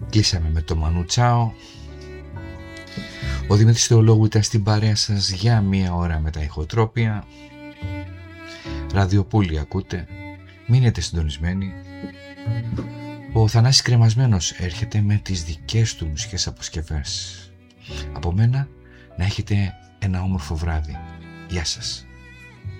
Κλείσαμε με το Μανού Τσάο. Ο Δημήτρης Θεολόγου ήταν στην παρέα σας για μία ώρα με τα ηχοτρόπια. Ραδιοπούλη ακούτε. Μείνετε συντονισμένοι. Ο Θανάσης Κρεμασμένος έρχεται με τις δικές του μουσικές αποσκευές. Από μένα να έχετε ένα όμορφο βράδυ. Γεια σας.